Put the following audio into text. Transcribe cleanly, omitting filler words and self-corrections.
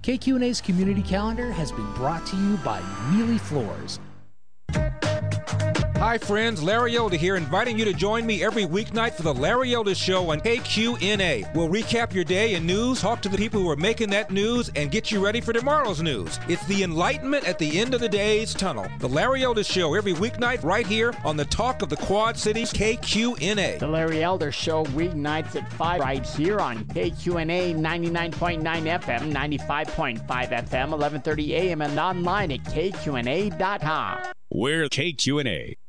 KQ&A's community calendar has been brought to you by Mealy Floors. Hi friends, Larry Elder here, inviting you to join me every weeknight for the Larry Elder Show on KQNA. We'll recap your day in news, talk to the people who are making that news, and get you ready for tomorrow's news. It's the enlightenment at the end of the day's tunnel. The Larry Elder Show every weeknight right here on the Talk of the Quad Cities, KQNA. The Larry Elder Show weeknights at 5 right here on KQNA 99.9 FM, 95.5 FM, 1130 AM, and online at KQNA.com. We're KQNA.